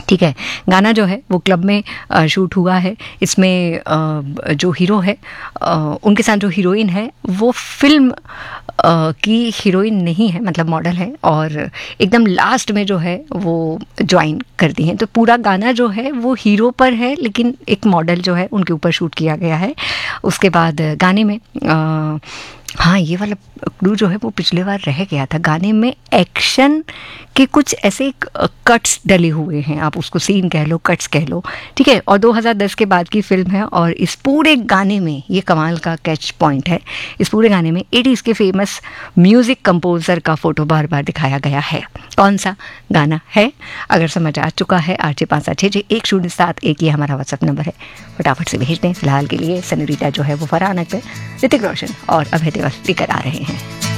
ठीक है। गाना जो है वो क्लब में शूट हुआ है। इसमें जो हीरो है उनके साथ जो हीरोइन है वो फिल्म की हीरोइन नहीं है, मतलब मॉडल है, और एकदम लास्ट में जो है वो ज्वाइन करती हैं। तो पूरा गाना जो है वो हीरो पर है, लेकिन एक मॉडल जो है उनके ऊपर शूट किया गया है। उसके बाद गाने में हाँ, ये वाला क्लू जो है वो पिछले बार रह गया था। गाने में एक्शन के कुछ ऐसे कट्स डले हुए हैं, आप उसको सीन कह लो, कट्स कह लो, ठीक है। और 2010 के बाद की फिल्म है, और इस पूरे गाने में ये कमाल का कैच पॉइंट है, इस पूरे गाने में 80s के फेमस म्यूज़िक कंपोज़र का फ़ोटो बार बार दिखाया गया है। कौन सा गाना है? अगर समझ आ चुका है, 865661071 ये हमारा व्हाट्सएप नंबर है, फटाफट से भेज दें। फिलहाल के लिए सनरीटा जो है वो फरहान अख्तर, ऋतिक रोशन और अभय देओल लेकर आ रहे हैं।